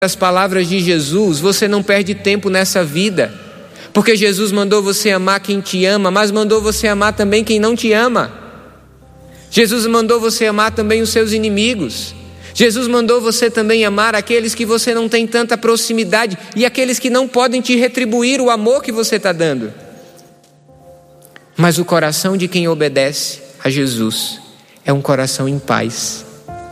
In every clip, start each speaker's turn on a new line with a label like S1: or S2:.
S1: as palavras de Jesus, você não perde tempo nessa vida. Porque Jesus mandou você amar quem te ama, mas mandou você amar também quem não te ama. Jesus mandou você amar também os seus inimigos. Jesus mandou você também amar aqueles que você não tem tanta proximidade e aqueles que não podem te retribuir o amor que você está dando. Mas o coração de quem obedece a Jesus é um coração em paz.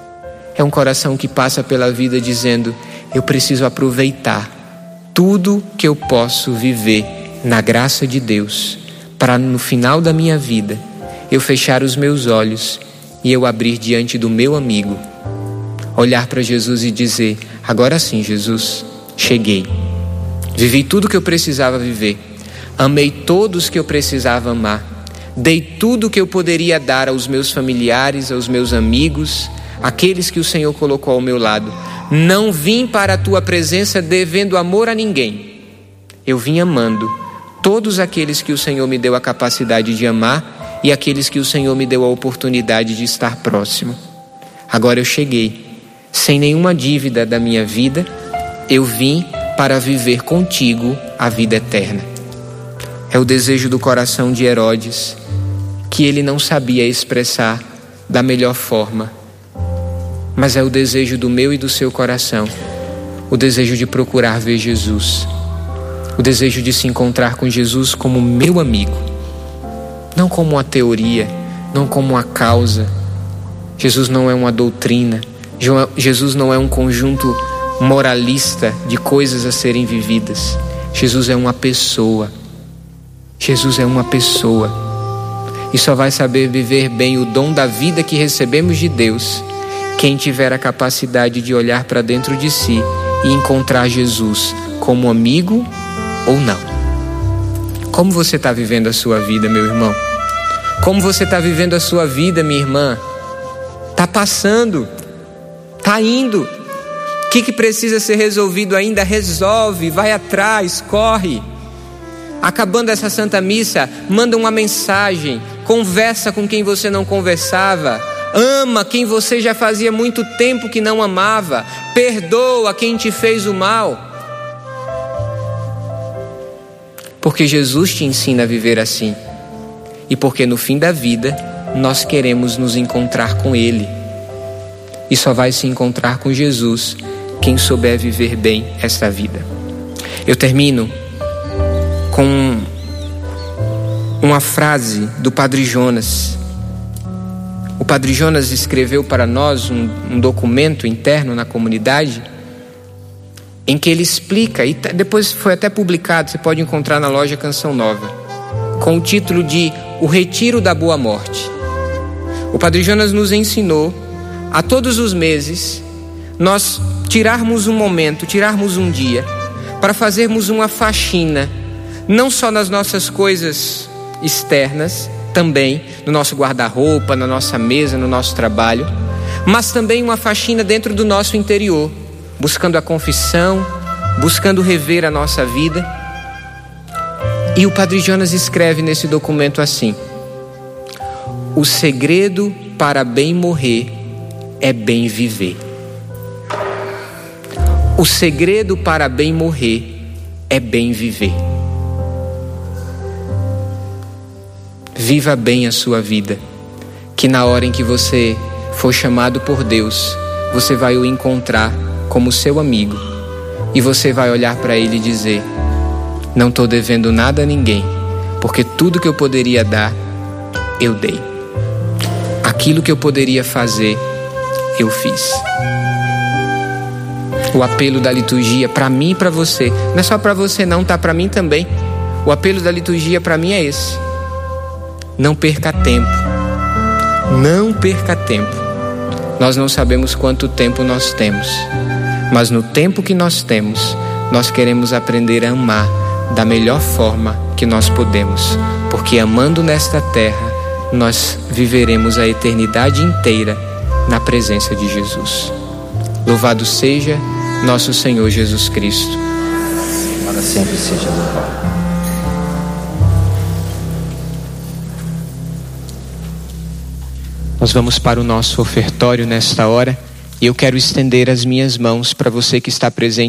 S1: É um coração que passa pela vida dizendo: eu preciso aproveitar tudo que eu posso viver na graça de Deus, para no final da minha vida eu fechar os meus olhos e eu abrir diante do meu amigo, olhar para Jesus e dizer: agora sim, Jesus, cheguei, vivi tudo que eu precisava viver, amei todos que eu precisava amar, dei tudo que eu poderia dar aos meus familiares, aos meus amigos, aqueles que o Senhor colocou ao meu lado. Não vim para a tua presença devendo amor a ninguém. Eu vim amando todos aqueles que o Senhor me deu a capacidade de amar e aqueles que o Senhor me deu a oportunidade de estar próximo. Agora eu cheguei, sem nenhuma dívida da minha vida, eu vim para viver contigo a vida eterna. É o desejo do coração de Herodes, que ele não sabia expressar da melhor forma, mas é o desejo do meu e do seu coração, o desejo de procurar ver Jesus, o desejo de se encontrar com Jesus como meu amigo, não como uma teoria, não como uma causa. Jesus não é uma doutrina, Jesus não é um conjunto moralista de coisas a serem vividas. Jesus é uma pessoa. Jesus é uma pessoa. E só vai saber viver bem o dom da vida que recebemos de Deus quem tiver a capacidade de olhar para dentro de si e encontrar Jesus como amigo ou não. Como você está vivendo a sua vida, meu irmão? Como você está vivendo a sua vida, minha irmã? Está passando, está indo. O que precisa ser resolvido ainda? Resolve, vai atrás, corre. Acabando essa Santa Missa, manda uma mensagem, conversa com quem você não conversava, ama quem você já fazia muito tempo que não amava, perdoa quem te fez o mal. Porque Jesus te ensina a viver assim. E porque no fim da vida nós queremos nos encontrar com Ele. E só vai se encontrar com Jesus quem souber viver bem esta vida. Eu termino com uma frase do Padre Jonas. O Padre Jonas escreveu para nós um documento interno na comunidade em que ele explica, e depois foi até publicado, você pode encontrar na loja Canção Nova, com o título de O Retiro da Boa Morte. O Padre Jonas nos ensinou a todos os meses nós tirarmos um momento, tirarmos um dia para fazermos uma faxina, não só nas nossas coisas externas, também no nosso guarda-roupa, na nossa mesa, no nosso trabalho, mas também uma faxina dentro do nosso interior, buscando a confissão, buscando rever a nossa vida. E o Padre Jonas escreve nesse documento assim: o segredo para bem morrer é bem viver. O segredo para bem morrer é bem viver. Viva bem a sua vida, que na hora em que você for chamado por Deus, você vai o encontrar como seu amigo e você vai olhar para ele e dizer: não estou devendo nada a ninguém, porque tudo que eu poderia dar, eu dei. Aquilo que eu poderia fazer, eu fiz. O apelo da liturgia para mim e para você, não é só para você não, tá para mim também. O apelo da liturgia para mim é esse: não perca tempo. Não perca tempo. Nós não sabemos quanto tempo nós temos, mas no tempo que nós temos, nós queremos aprender a amar da melhor forma que nós podemos, porque amando nesta terra, nós viveremos a eternidade inteira na presença de Jesus. Louvado seja nosso Senhor Jesus Cristo.
S2: Para sempre seja louvado.
S1: Nós vamos para o nosso ofertório nesta hora E eu quero estender as minhas mãos para você que está presente